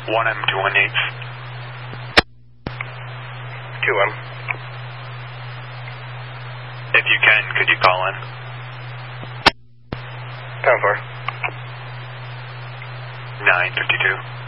1M 218. 2M. If you can, could you call in? 10-4. 952.